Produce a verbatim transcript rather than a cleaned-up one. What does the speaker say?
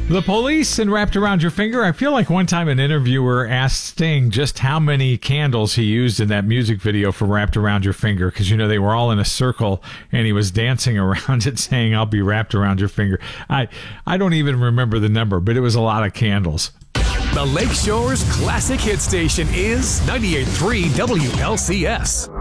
The Police and Wrapped Around Your Finger. I feel like one time an interviewer asked Sting just how many candles he used in that music video for Wrapped Around Your Finger, because, you know, they were all in a circle and he was dancing around it saying, I'll be wrapped around your finger. I, I don't even remember the number, but it was a lot of candles. The Lakeshore's classic hit station is ninety-eight point three W L C S.